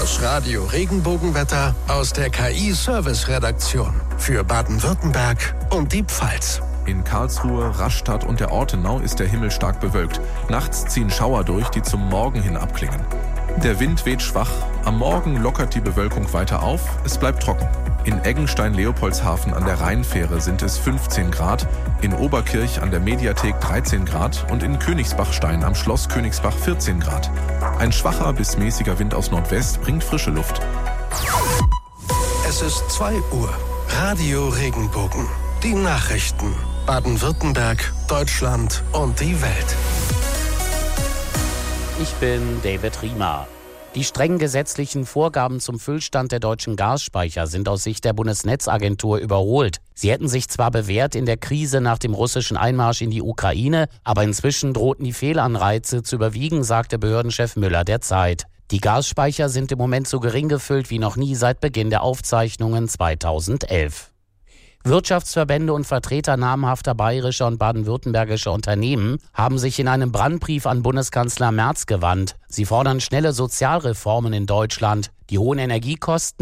Das Radio Regenbogenwetter aus der KI-Service-Redaktion für Baden-Württemberg und die Pfalz. In Karlsruhe, Rastatt und der Ortenau ist der Himmel stark bewölkt. Nachts ziehen Schauer durch, die zum Morgen hin abklingen. Der Wind weht schwach. Am Morgen lockert die Bewölkung weiter auf. Es bleibt trocken. In Eggenstein-Leopoldshafen an der Rheinfähre sind es 15 Grad, in Oberkirch an der Mediathek 13 Grad und in Königsbachstein am Schloss Königsbach 14 Grad. Ein schwacher bis mäßiger Wind aus Nordwest bringt frische Luft. Es ist 2 Uhr. Radio Regenbogen. Die Nachrichten. Baden-Württemberg, Deutschland und die Welt. Ich bin David Riemer. Die strengen gesetzlichen Vorgaben zum Füllstand der deutschen Gasspeicher sind aus Sicht der Bundesnetzagentur überholt. Sie hätten sich zwar bewährt in der Krise nach dem russischen Einmarsch in die Ukraine, aber inzwischen drohten die Fehlanreize zu überwiegen, sagte Behördenchef Müller der Zeit. Die Gasspeicher sind im Moment so gering gefüllt wie noch nie seit Beginn der Aufzeichnungen 2011. Wirtschaftsverbände und Vertreter namhafter bayerischer und baden-württembergischer Unternehmen haben sich in einem Brandbrief an Bundeskanzler Merz gewandt. Sie fordern schnelle Sozialreformen in Deutschland. Die hohen Energiekosten